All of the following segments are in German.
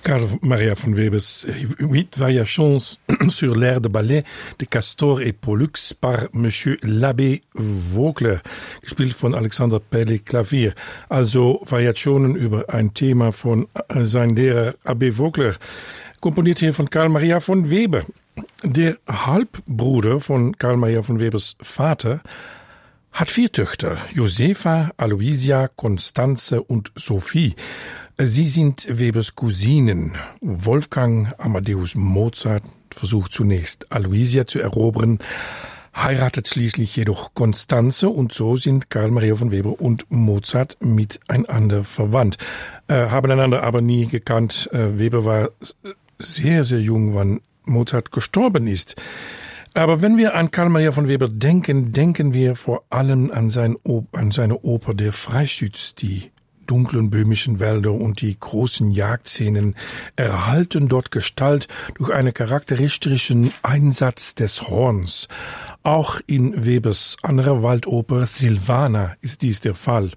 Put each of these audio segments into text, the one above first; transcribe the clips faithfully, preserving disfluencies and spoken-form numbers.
Carl Maria von Webers huit variations sur l'air de ballet de Castor et Pollux par Monsieur l'Abbé Vogler, gespielt von Alexander Pelle Klavier. Also Variationen über ein Thema von sein Lehrer Abbé Vogler, komponiert hier von Carl Maria von Weber. Der Halbbruder von Carl Maria von Webers Vater hat vier Töchter, Josefa, Aloysia, Constanze und Sophie. Sie sind Webers Cousinen. Wolfgang Amadeus Mozart versucht zunächst Aloysia zu erobern, heiratet schließlich jedoch Constanze und so sind Carl Maria von Weber und Mozart miteinander verwandt, äh, haben einander aber nie gekannt. Äh, Weber war sehr, sehr jung, wann Mozart gestorben ist. Aber wenn wir an Carl Maria von Weber denken, denken wir vor allem an, sein an seine Oper Der Freischütz. Die dunklen böhmischen Wälder und die großen Jagdszenen erhalten dort Gestalt durch einen charakteristischen Einsatz des Horns. Auch in Webers anderer Waldoper Silvana ist dies der Fall.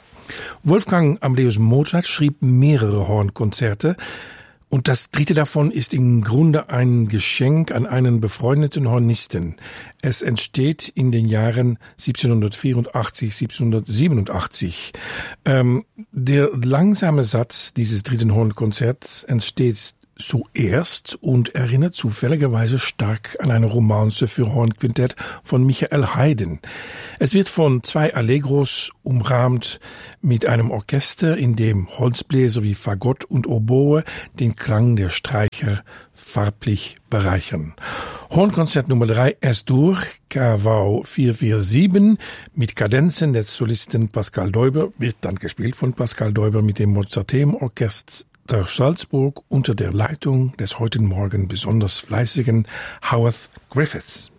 Wolfgang Amadeus Mozart schrieb mehrere Hornkonzerte, und das dritte davon ist im Grunde ein Geschenk an einen befreundeten Hornisten. Es entsteht in den Jahren siebzehnhundertvierundachtzig, siebzehnhundertsiebenundachtzig. Ähm, der langsame Satz dieses dritten Hornkonzerts entsteht zuerst und erinnert zufälligerweise stark an eine Romanze für Hornquintett von Michael Haydn. Es wird von zwei Allegros umrahmt mit einem Orchester, in dem Holzbläser wie Fagott und Oboe den Klang der Streicher farblich bereichern. Hornkonzert Nummer drei, S-Dur, K V vier vier sieben, mit Kadenzen des Solisten Pascal Deuber, wird dann gespielt von Pascal Deuber mit dem Mozarteum Orchester Salzburg unter der Leitung des heute Morgen besonders fleißigen Howard Griffiths.